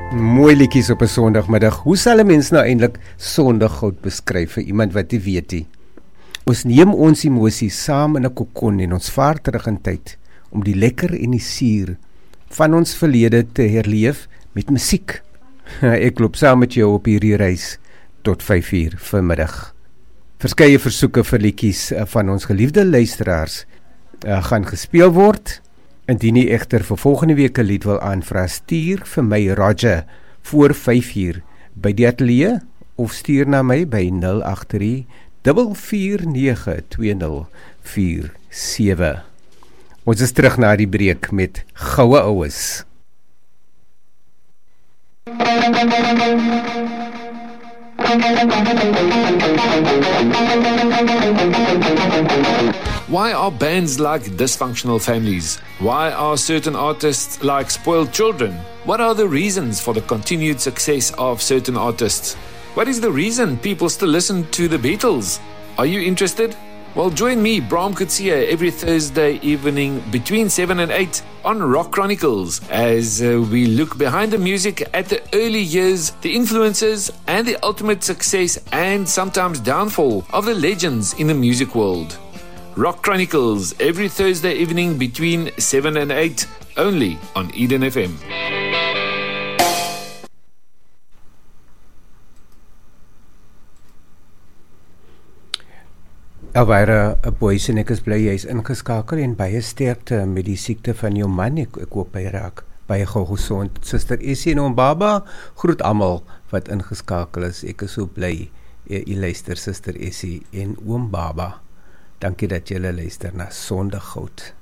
Mooi liedjies op 'n Sondagmiddag. Hoe sal 'n mens nou eintlik Sondaggoud beskryf vir iemand wat nie weet nie? Ons neem ons emosies saam in 'n kokon en ons vaar terug in tyd om die lekker en die suur van ons verlede te herleef met musiek. Ek loop saam met jou op hierdie reis tot 5:00 vanmiddag. Verskeie versoeke vir liedjies van ons geliefde luisteraars gaan gespeel word. Indien jy egter vir volgende week 'n lied wil aanvra, stuur vir my Roger voor 5:00 by die ateljee of stuur na my by 083 449 2047. Ons is terug na die breek met Goue Oues. Why are bands like dysfunctional families? Why are certain artists like spoiled children? What are the reasons for the continued success of certain artists? What is the reason people still listen to the Beatles? Are you interested? Well, join me, Bram Kutsia, every Thursday evening between 7 and 8 on Rock Chronicles as we look behind the music at the early years, the influences, and the ultimate success and sometimes downfall of the legends in the music world. Rock Chronicles, every Thursday evening between 7 and 8, only on Eden FM. Alweer 'n boys en ek is bly jy is ingeskakel en baie sterkte met die siekte van jou man. Ek hoop hy raak baie gou gesond. Suster Essie en oom Baba, groet almal wat ingeskakel is. Ek is so bly jy luister, Suster Essie en oom Baba. Dankie dat julle luister na Sondaggoud.